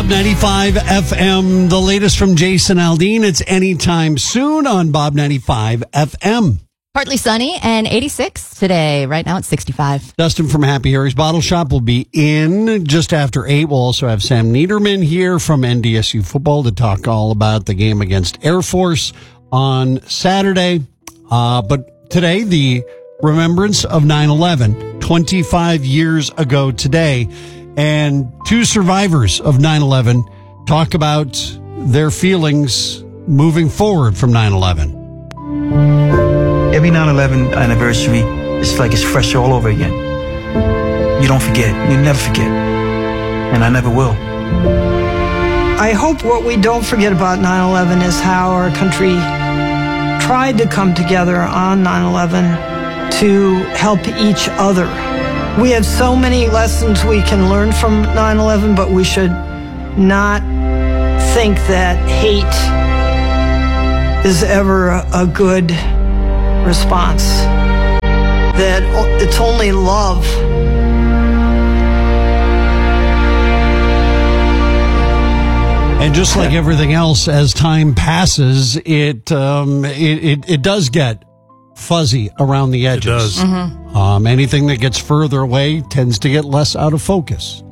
Bob 95 FM, the latest from Jason Aldean. It's Anytime Soon on Bob 95 FM. Partly sunny and 86 today. Right now it's 65. Dustin from Happy Harry's Bottle Shop will be in just after 8. We'll also have Sam Niederman here from NDSU Football to talk all about the game against Air Force on Saturday. But today, the remembrance of 9/11, 25 years ago today. And two survivors of 9/11 talk about their feelings moving forward from 9/11. Every 9/11 anniversary, it's like it's fresh all over again. You don't forget. You never forget. And I never will. I hope what we don't forget about 9/11 is how our country tried to come together on 9/11 to help each other. We have so many lessons we can learn from 9/11, but we should not think that hate is ever a good response. That it's only love. And just like everything else, as time passes, it does get fuzzy around the edges. It does. Mm-hmm. Anything that gets further away tends to get less out of focus.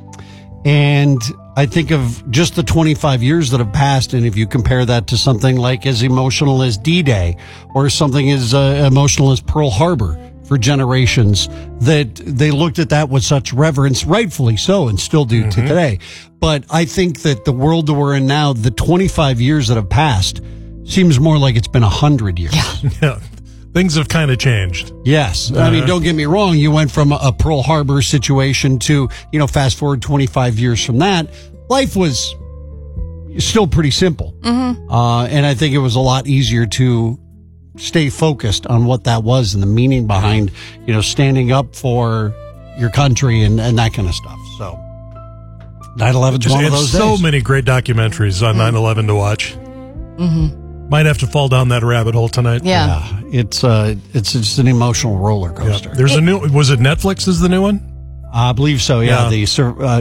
And I think of just the 25 years that have passed, and if you compare that to something like as emotional as D-Day or something as emotional as Pearl Harbor for generations, that they looked at that with such reverence, rightfully so, and still do to today. But I think that the world that we're in now, the 25 years that have passed, seems more like it's been 100 years. Yeah. Things have kind of changed. Yes. I mean, don't get me wrong. You went from a Pearl Harbor situation to, fast forward 25 years from that. Life was still pretty simple. And I think it was a lot easier to stay focused on what that was and the meaning behind, standing up for your country and that kind of stuff. So 9/11 is one of those days. So many great documentaries on 9/11 to watch. Might have to fall down that rabbit hole tonight. Yeah. It's just an emotional roller coaster. Yeah. There's a new. Was it Netflix? Is the new one? I believe so. Yeah. Yeah.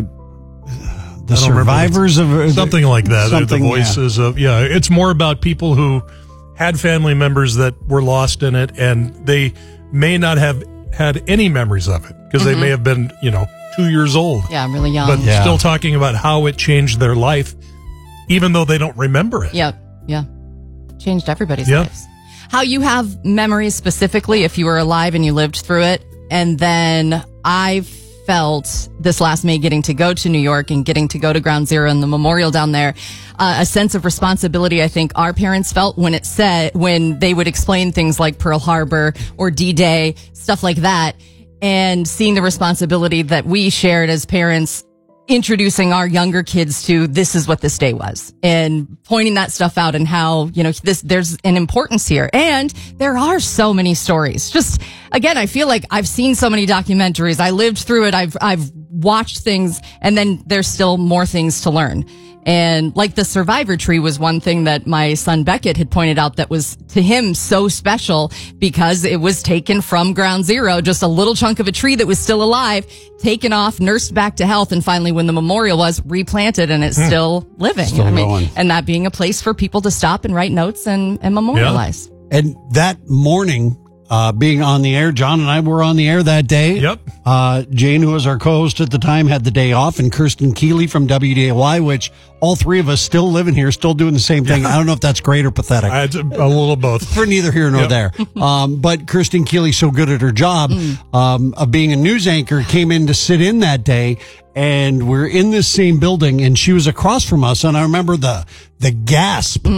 The survivors of something like that. Something, the voices of It's more about people who had family members that were lost in it, and they may not have had any memories of it because they may have been 2 years old. Yeah, really young. But still talking about how it changed their life, even though they don't remember it. Yeah. Changed everybody's lives. How you have memories specifically if you were alive and you lived through it. And then I felt this last May getting to go to New York and getting to go to Ground Zero and the memorial down there, a sense of responsibility I think our parents felt when they would explain things like Pearl Harbor or D-Day, stuff like that, and seeing the responsibility that we shared as parents introducing our younger kids to this is what this day was and pointing that stuff out and how, there's an importance here. And there are so many stories. Just again, I feel like I've seen so many documentaries. I lived through it. I've watched things, and then there's still more things to learn. And like the survivor tree was one thing that my son Beckett had pointed out that was to him so special because it was taken from Ground Zero, just a little chunk of a tree that was still alive, taken off, nursed back to health, and finally when the memorial was replanted and it's still living. Still going. And that being a place for people to stop and write notes and memorialize. Yeah. And that morning, being on the air, John and I were on the air that day. Yep. Jane, who was our co-host at the time, had the day off, and Kirsten Keeley from WDAY, which all three of us still living here, still doing the same thing. I don't know if that's great or pathetic. It's a little both. For neither here nor there. But Kirsten Keeley, so good at her job of being a news anchor, came in to sit in that day, and we're in this same building, and she was across from us, and I remember the gasp,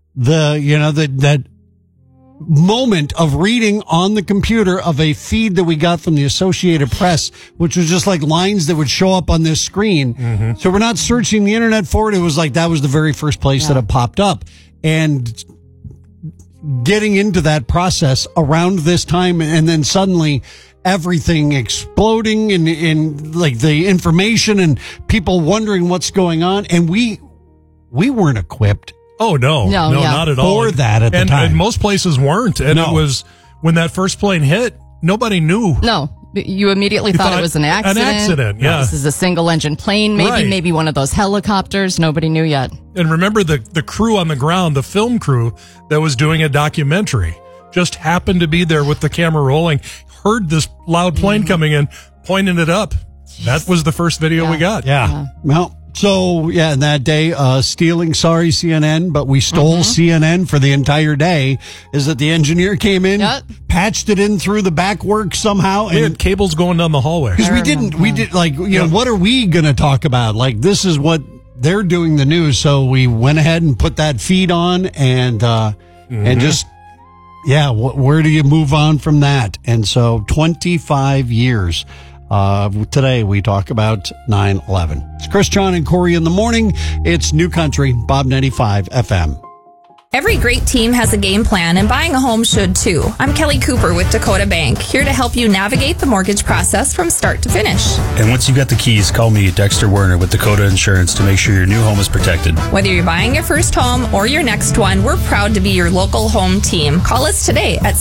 that moment of reading on the computer of a feed that we got from the Associated Press, which was just like lines that would show up on this screen. So we're not searching the internet for it. It was like that was the very first place that it popped up. And getting into that process around this time, and then suddenly everything exploding and like the information and people wondering what's going on. And we weren't equipped. Oh, no, not at all. For that at the time. And most places weren't. And it was when that first plane hit, nobody knew You immediately thought it was an accident. An accident, yeah. This is a single-engine plane, maybe one of those helicopters. Nobody knew yet. And remember, the crew on the ground, the film crew that was doing a documentary, just happened to be there with the camera rolling, heard this loud plane coming in, pointing it up. That was the first video we got. Yeah. Well, so, that day, stealing, sorry, CNN, but we stole CNN for the entire day, is that the engineer came in, patched it in through the back work somehow. We had cables going down the hallway. Because we did, like, what are we going to talk about? Like, this is what they're doing the news. So we went ahead and put that feed on and just, where do you move on from that? And so 25 years. Today we talk about 9/11. It's Chris, John, and Corey in the morning. It's New Country, Bob 95 FM. Every great team has a game plan, and buying a home should too. I'm Kelly Cooper with Dakota Bank, here to help you navigate the mortgage process from start to finish. And once you got the keys, call me, Dexter Werner, with Dakota Insurance to make sure your new home is protected. Whether you're buying your first home or your next one, we're proud to be your local home team. Call us today at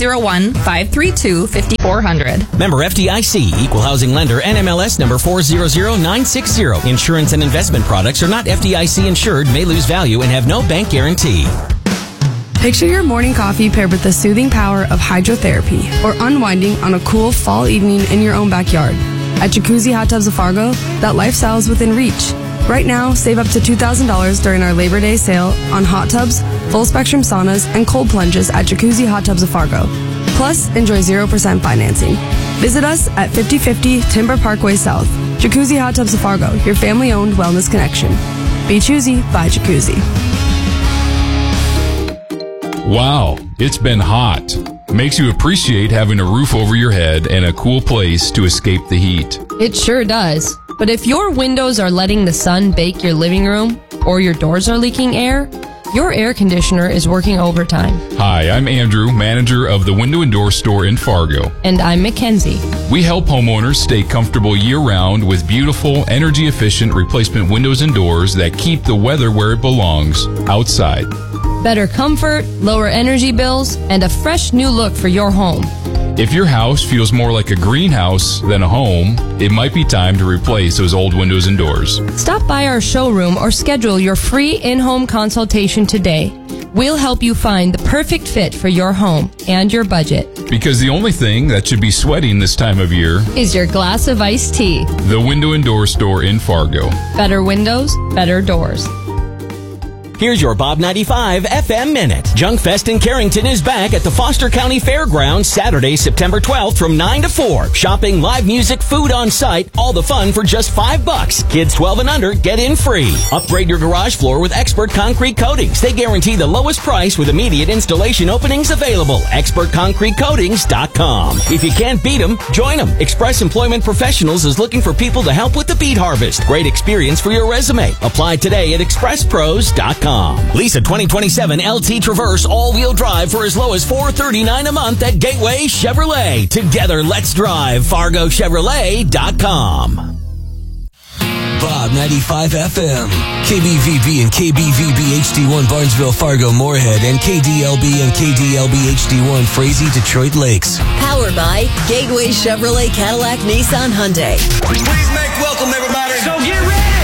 701-532-5400. Member FDIC, Equal Housing Lender, NMLS number 400960. Insurance and investment products are not FDIC insured, may lose value, and have no bank guarantee. Picture your morning coffee paired with the soothing power of hydrotherapy, or unwinding on a cool fall evening in your own backyard. At Jacuzzi Hot Tubs of Fargo, that lifestyle is within reach. Right now, save up to $2,000 during our Labor Day sale on hot tubs, full-spectrum saunas, and cold plunges at Jacuzzi Hot Tubs of Fargo. Plus, enjoy 0% financing. Visit us at 5050 Timber Parkway South. Jacuzzi Hot Tubs of Fargo, your family-owned wellness connection. Be choosy, buy Jacuzzi. Wow, it's been hot. Makes you appreciate having a roof over your head and a cool place to escape the heat. It sure does. But if your windows are letting the sun bake your living room, or your doors are leaking air, your air conditioner is working overtime. Hi, I'm Andrew, manager of the Window and Door Store in Fargo. And I'm Mackenzie. We help homeowners stay comfortable year-round with beautiful, energy-efficient replacement windows and doors that keep the weather where it belongs, outside. Better comfort, lower energy bills, and a fresh new look for your home. If your house feels more like a greenhouse than a home, it might be time to replace those old windows and doors. Stop by our showroom or schedule your free in-home consultation today. We'll help you find the perfect fit for your home and your budget. Because the only thing that should be sweating this time of year is your glass of iced tea. The Window and Door Store in Fargo. Better windows, better doors. Here's your Bob 95 FM Minute. Junkfest in Carrington is back at the Foster County Fairgrounds Saturday, September 12th from 9 to 4. Shopping, live music, food on site, all the fun for just $5. Kids 12 and under get in free. Upgrade your garage floor with Expert Concrete Coatings. They guarantee the lowest price with immediate installation openings available. ExpertConcreteCoatings.com. If you can't beat them, join them. Express Employment Professionals is looking for people to help with the beet harvest. Great experience for your resume. Apply today at ExpressPros.com. Lease a 2027 LT Traverse all-wheel drive for as low as $439 a month at Gateway Chevrolet. Together, let's drive. FargoChevrolet.com. Bob 95 FM, KBVB and KBVB HD1 Barnesville, Fargo, Moorhead, and KDLB and KDLB HD1 Frazee, Detroit Lakes. Powered by Gateway Chevrolet, Cadillac, Nissan, Hyundai. Please make welcome, everybody. So get ready.